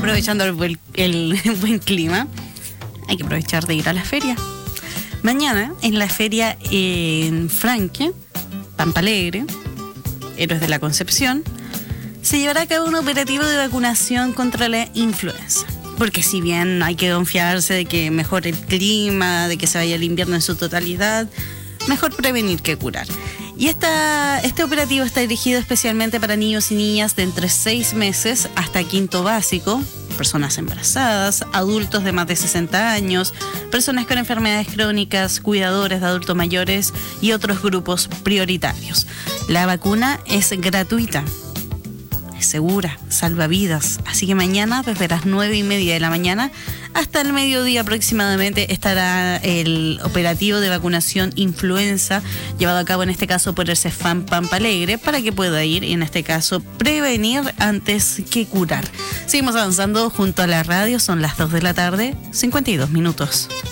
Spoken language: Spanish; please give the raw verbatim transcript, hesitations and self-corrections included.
aprovechando el buen, el buen clima, hay que aprovechar de ir a la feria. Mañana, en la feria en Franque, Pampa Alegre, Héroes de la Concepción, se llevará a cabo un operativo de vacunación contra la influenza. Porque si bien hay que confiarse de que mejore el clima, de que se vaya el invierno en su totalidad, mejor prevenir que curar. Y esta, este operativo está dirigido especialmente para niños y niñas de entre seis meses hasta quinto básico, personas embarazadas, adultos de más de sesenta años, personas con enfermedades crónicas, cuidadores de adultos mayores y otros grupos prioritarios. La vacuna es gratuita, es segura, salva vidas. Así que mañana, desde las nueve y media de la mañana hasta el mediodía aproximadamente, estará el operativo de vacunación influenza, llevado a cabo en este caso por el Cefam Pampa Alegre, para que pueda ir y en este caso prevenir antes que curar. Seguimos avanzando junto a la radio, son las dos de la tarde, cincuenta y dos minutos.